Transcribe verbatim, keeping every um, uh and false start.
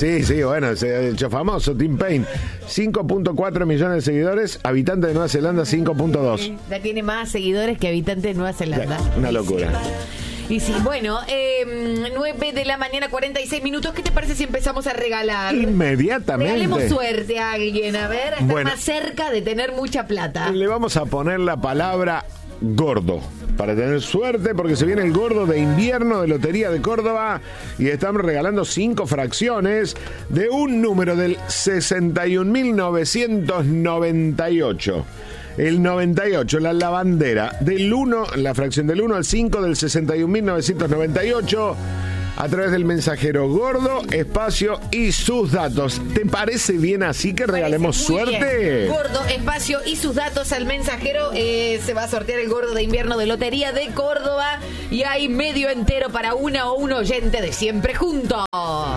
Sí, sí, bueno, se ha hecho famoso, Tim Payne. cinco punto cuatro millones de seguidores, habitante de Nueva Zelanda cinco punto dos. Ya tiene más seguidores que habitante de Nueva Zelanda. Una locura. Y sí, bueno, eh, nueve de la mañana, cuarenta y seis minutos. ¿Qué te parece si empezamos a regalar? Inmediatamente. Regalemos suerte a alguien, a ver, a estar Bueno, más cerca de tener mucha plata. Le vamos a poner la palabra gordo para tener suerte, porque se viene el gordo de invierno de Lotería de Córdoba y estamos regalando cinco fracciones de un número del sesenta y un mil novecientos noventa y ocho. El noventa y ocho, la lavandera, del uno, la fracción del uno al cinco del sesenta y un mil novecientos noventa y ocho, a través del mensajero gordo, espacio y sus datos. ¿Te parece bien así que regalemos suerte? Bien. Gordo, espacio y sus datos al mensajero. Eh, se va a sortear el gordo de invierno de Lotería de Córdoba y hay medio entero para una o un oyente de Siempre Juntos.